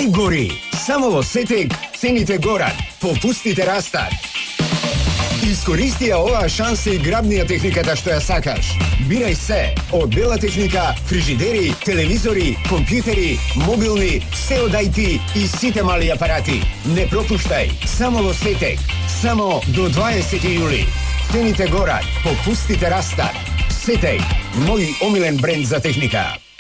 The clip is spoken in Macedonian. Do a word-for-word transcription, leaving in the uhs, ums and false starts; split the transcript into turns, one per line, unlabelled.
Najgori! Samo во Сетек цените горат, попустите растат. Искористи ја оваа шанса и грабни ја техниката што ја сакаш. Бирај се од бела техника, фрижидери, телевизори, компјутери, мобилни, се од ай ти и сите мали апарати. Не пропуштај, само во Сетек, само до дваесети јули. Цените горат, попустите растат. Сетек, мој омилен бренд за техника.